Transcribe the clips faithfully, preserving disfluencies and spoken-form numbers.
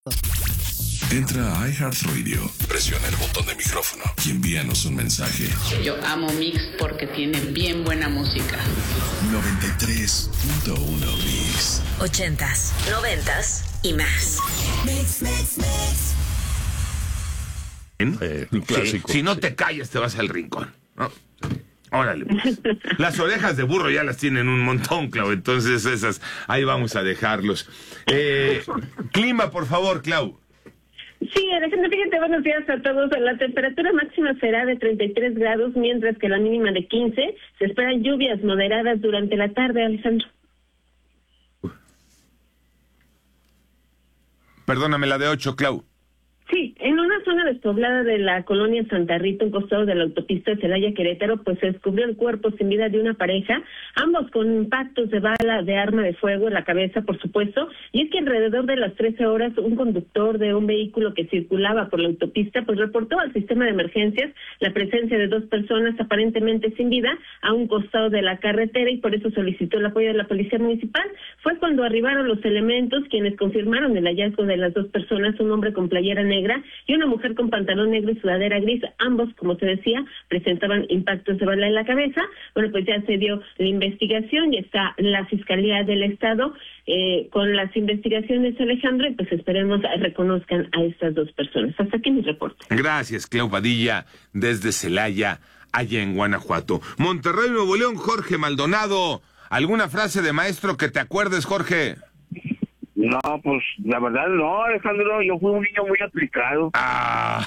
Entra a iHeartRadio, presiona el botón de micrófono y envíanos un mensaje. Yo amo Mix porque tiene bien buena música. noventa y tres punto uno Mix. Ochentas, noventas y más. Mix, mix, mix. Eh, un clásico. Si, si no te calles, te vas al rincón, ¿no? Órale, pues. Las orejas de burro ya las tienen un montón, Clau, entonces esas, ahí vamos a dejarlos. Eh, clima, por favor, Clau. Sí, Alejandro, fíjate, buenos días a todos. La temperatura máxima será de treinta y tres grados, mientras que la mínima de quince. Se esperan lluvias moderadas durante la tarde, Alejandro. Perdóname, la de ocho, Clau. Sí, en una zona despoblada de la colonia Santa Rita, un costado de la autopista Celaya-Querétaro, pues se descubrió el cuerpo sin vida de una pareja, ambos con impactos de bala de arma de fuego en la cabeza, por supuesto, y es que alrededor de las trece horas, un conductor de un vehículo que circulaba por la autopista, pues reportó al sistema de emergencias la presencia de dos personas aparentemente sin vida a un costado de la carretera, y por eso solicitó el apoyo de la policía municipal. Fue cuando arribaron los elementos quienes confirmaron el hallazgo de las dos personas, un hombre con playera negra y una mujer con pantalón negro y sudadera gris. Ambos, como se decía, presentaban impactos de bala en la cabeza. Bueno, pues ya se dio la investigación, ya está la Fiscalía del Estado eh, con las investigaciones, Alejandro, y pues esperemos reconozcan a estas dos personas. Hasta aquí mi reporte. Gracias, Clau Padilla, desde Celaya, allá en Guanajuato. Monterrey, Nuevo León, Jorge Maldonado. ¿Alguna frase de maestro que te acuerdes, Jorge? No, pues la verdad no, Alejandro, yo fui un niño muy aplicado. Ah,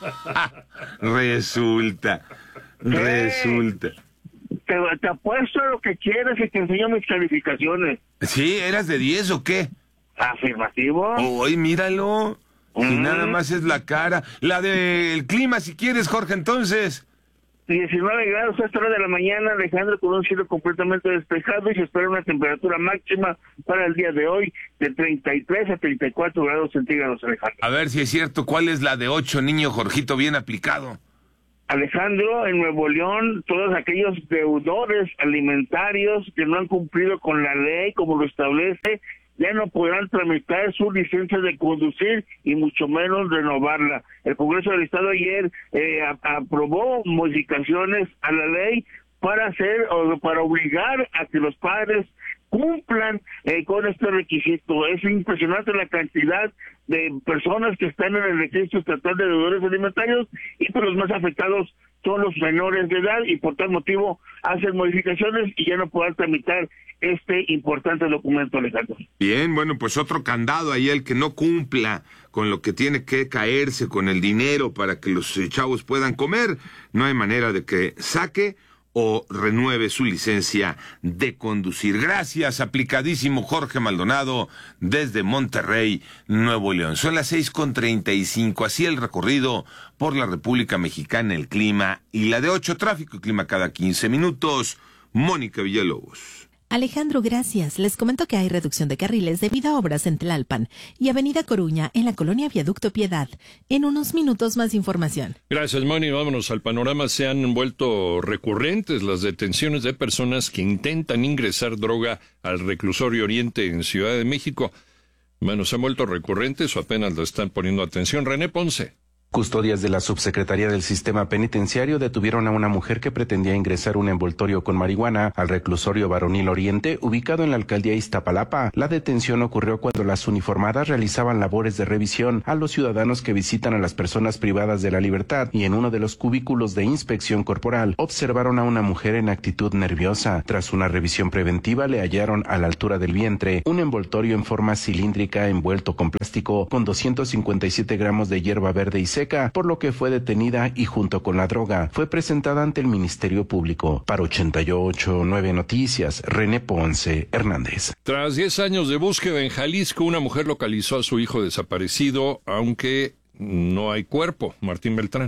resulta, ¿Qué? resulta. Te, te apuesto a lo que quieras y te enseño mis calificaciones. ¿Sí? ¿Eras de diez o qué? Afirmativo. Uy, míralo, mm. si nada más es la cara. La del clima, si quieres, Jorge, entonces. diecinueve grados a esta hora de la mañana, Alejandro, con un cielo completamente despejado, y se espera una temperatura máxima para el día de hoy de treinta y tres a treinta y cuatro grados centígrados, Alejandro. A ver si es cierto, ¿cuál es la de ocho, niño Jorgito, bien aplicado? Alejandro, en Nuevo León, todos aquellos deudores alimentarios que no han cumplido con la ley como lo establece, ya no podrán tramitar su licencia de conducir y mucho menos renovarla. El Congreso del Estado ayer eh, a, aprobó modificaciones a la ley para hacer o para obligar a que los padres cumplan eh, con este requisito. Es impresionante la cantidad de personas que están en el registro estatal de deudores alimentarios, y pues los más afectados son los menores de edad, y por tal motivo hacen modificaciones y ya no podrán tramitar este importante documento, Alejandro. Bien, bueno, pues otro candado ahí, el que no cumpla con lo que tiene que caerse con el dinero para que los chavos puedan comer, no hay manera de que saque o renueve su licencia de conducir. Gracias, aplicadísimo Jorge Maldonado, desde Monterrey, Nuevo León. Son las seis con treinta y cinco, así el recorrido por la República Mexicana, el clima y la de ocho, tráfico y clima cada quince minutos. Mónica Villalobos. Alejandro, gracias. Les comento que hay reducción de carriles debido a obras en Tlalpan y Avenida Coruña en la colonia Viaducto Piedad. En unos minutos más información. Gracias, Moni. Vámonos al panorama. Se han vuelto recurrentes las detenciones de personas que intentan ingresar droga al reclusorio Oriente en Ciudad de México. Bueno, se han vuelto recurrentes o apenas le están poniendo atención. René Ponce. Custodias de la Subsecretaría del Sistema Penitenciario detuvieron a una mujer que pretendía ingresar un envoltorio con marihuana al reclusorio Varonil Oriente, ubicado en la alcaldía Iztapalapa. La detención ocurrió cuando las uniformadas realizaban labores de revisión a los ciudadanos que visitan a las personas privadas de la libertad, y en uno de los cubículos de inspección corporal observaron a una mujer en actitud nerviosa. Tras una revisión preventiva, le hallaron a la altura del vientre un envoltorio en forma cilíndrica envuelto con plástico con doscientos cincuenta y siete gramos de hierba verde y seca, por lo que fue detenida y junto con la droga fue presentada ante el Ministerio Público. Para ochenta y ocho punto nueve Noticias, René Ponce Hernández. Tras diez años de búsqueda en Jalisco, una mujer localizó a su hijo desaparecido, aunque no hay cuerpo. Martín Beltrán.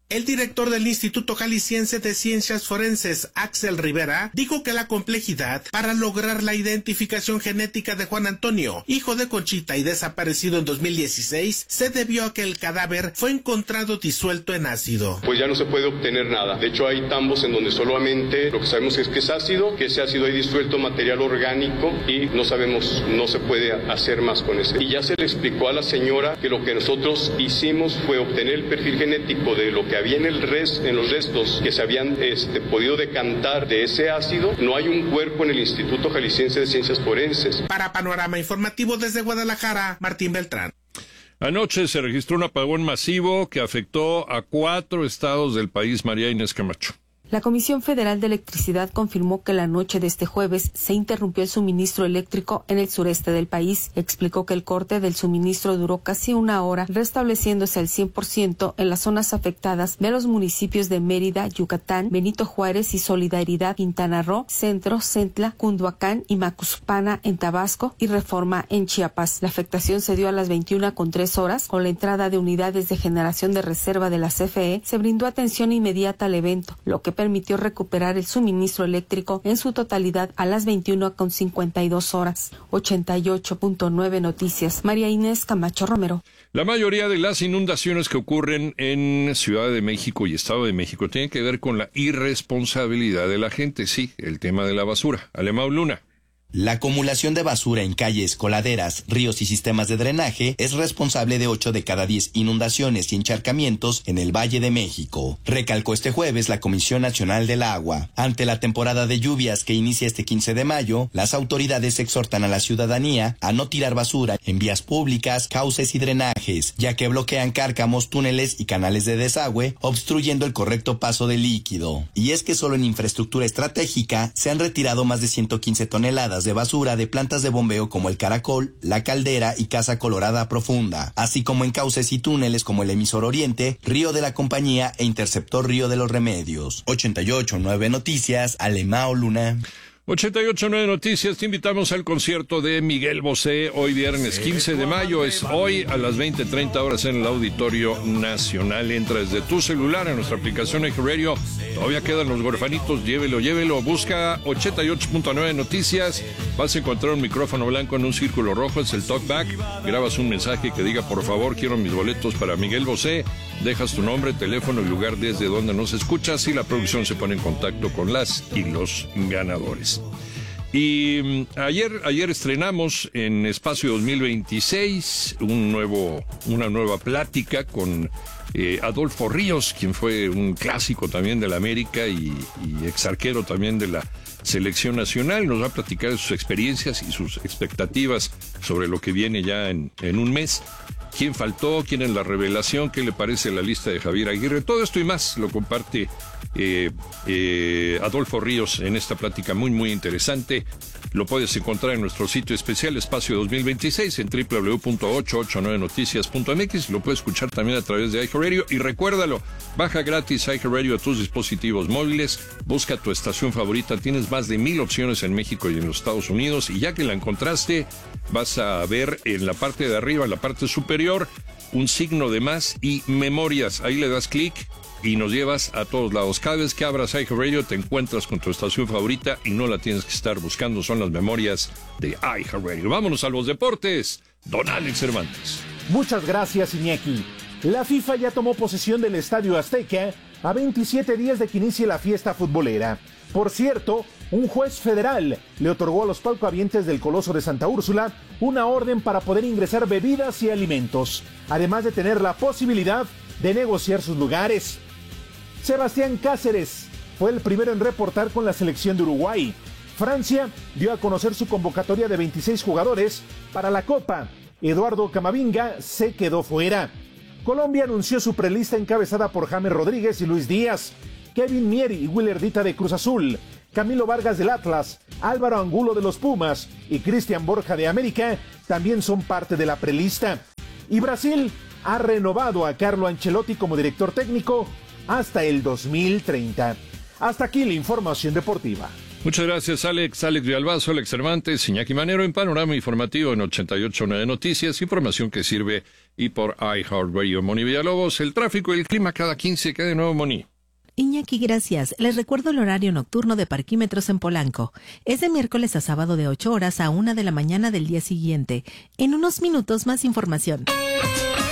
El director del Instituto Jalisciense de Ciencias Forenses, Axel Rivera, dijo que la complejidad para lograr la identificación genética de Juan Antonio, hijo de Conchita y desaparecido en dos mil dieciséis, se debió a que el cadáver fue encontrado disuelto en ácido. Pues ya no se puede obtener nada. De hecho, hay tambos en donde solamente lo que sabemos es que es ácido, que ese ácido hay disuelto material orgánico y no sabemos, no se puede hacer más con ese. Y ya se le explicó a la señora que lo que nosotros hicimos fue obtener el perfil genético de lo que había en, el res, en los restos que se habían este, podido decantar de ese ácido. No hay un cuerpo en el Instituto Jalisciense de Ciencias Forenses. Para Panorama Informativo desde Guadalajara, Martín Beltrán. Anoche se registró un apagón masivo que afectó a cuatro estados del país. María Inés Camacho. La Comisión Federal de Electricidad confirmó que la noche de este jueves se interrumpió el suministro eléctrico en el sureste del país. Explicó que el corte del suministro duró casi una hora, restableciéndose al cien por ciento en las zonas afectadas de los municipios de Mérida, Yucatán, Benito Juárez y Solidaridad, Quintana Roo, Centro, Centla, Cunduacán y Macuspana en Tabasco y Reforma en Chiapas. La afectación se dio a las veintiuna con tres horas. Con la entrada de unidades de generación de reserva de la C F E, se brindó atención inmediata al evento, lo que permitió recuperar el suministro eléctrico en su totalidad a las veintiuna con cincuenta y dos horas. ochenta y ocho punto nueve Noticias. María Inés Camacho Romero. La mayoría de las inundaciones que ocurren en Ciudad de México y Estado de México tienen que ver con la irresponsabilidad de la gente. Sí, el tema de la basura. Alemão Luna. La acumulación de basura en calles, coladeras, ríos y sistemas de drenaje es responsable de ocho de cada diez inundaciones y encharcamientos en el Valle de México, recalcó este jueves la Comisión Nacional del Agua. Ante la temporada de lluvias que inicia este quince de mayo, las autoridades exhortan a la ciudadanía a no tirar basura en vías públicas, cauces y drenajes, ya que bloquean cárcamos, túneles y canales de desagüe, obstruyendo el correcto paso del líquido. Y es que solo en infraestructura estratégica se han retirado más de ciento quince toneladas de basura de plantas de bombeo como el Caracol, La Caldera y Casa Colorada Profunda, así como en cauces y túneles como el Emisor Oriente, Río de la Compañía e Interceptor Río de los Remedios. ochenta y ocho punto nueve Noticias, Alemão Luna. ochenta y ocho punto nueve Noticias, te invitamos al concierto de Miguel Bosé, hoy viernes quince de mayo, es hoy a las veinte treinta horas en el Auditorio Nacional. Entra desde tu celular en nuestra aplicación iHeartRadio, todavía quedan los huerfanitos, llévelo, llévelo, busca ochenta y ocho punto nueve Noticias, vas a encontrar un micrófono blanco en un círculo rojo, es el talkback, grabas un mensaje que diga por favor quiero mis boletos para Miguel Bosé, dejas tu nombre, teléfono y lugar desde donde nos escuchas y la producción se pone en contacto con las y los ganadores. Y ayer ayer estrenamos en Espacio dos mil veintiséis un nuevo una nueva plática con eh, Adolfo Ríos, quien fue un clásico también de la América y, y exarquero también de la Selección Nacional. Nos va a platicar de sus experiencias y sus expectativas sobre lo que viene ya en, en un mes. ¿Quién faltó? ¿Quién es la revelación? ¿Qué le parece la lista de Javier Aguirre? Todo esto y más lo comparte eh, eh, Adolfo Ríos en esta plática muy, muy interesante. Lo puedes encontrar en nuestro sitio especial Espacio dos mil veintiséis en doble u doble u doble u punto ochocientos ochenta y nueve noticias punto m x. Lo puedes escuchar también a través de iHeartRadio. Y recuérdalo, baja gratis iHeartRadio a tus dispositivos móviles. Busca tu estación favorita. Tienes más de mil opciones en México y en los Estados Unidos. Y ya que la encontraste, vas a ver en la parte de arriba, en la parte superior, un signo de más y memorias. Ahí le das clic y nos llevas a todos lados. Cada vez que abras iHeartRadio te encuentras con tu estación favorita y no la tienes que estar buscando, son las memorias de iHeartRadio. Vámonos a los deportes. Don Alex Cervantes. Muchas gracias, Iñaki. La FIFA ya tomó posesión del Estadio Azteca a veintisiete días de que inicie la fiesta futbolera. Por cierto, un juez federal le otorgó a los palcohabientes del Coloso de Santa Úrsula una orden para poder ingresar bebidas y alimentos, además de tener la posibilidad de negociar sus lugares. Sebastián Cáceres fue el primero en reportar con la selección de Uruguay. Francia dio a conocer su convocatoria de veintiséis jugadores para la Copa. Eduardo Camavinga se quedó fuera. Colombia anunció su prelista encabezada por James Rodríguez y Luis Díaz, Kevin Mier y Willardita de Cruz Azul, Camilo Vargas del Atlas, Álvaro Angulo de los Pumas y Cristian Borja de América también son parte de la prelista. Y Brasil ha renovado a Carlo Ancelotti como director técnico hasta el dos mil treinta. Hasta aquí la información deportiva. Muchas gracias, Alex. Alex Villalbazo, Alex Cervantes, Iñaki Manero en Panorama Informativo en ochenta y ocho punto nueve Noticias. Información que sirve y por iHeartRadio. Moni Villalobos, el tráfico y el clima cada quince. ¿Qué de nuevo, Moni? Iñaki, gracias. Les recuerdo el horario nocturno de parquímetros en Polanco. Es de miércoles a sábado de ocho horas a una de la mañana del día siguiente. En unos minutos más información.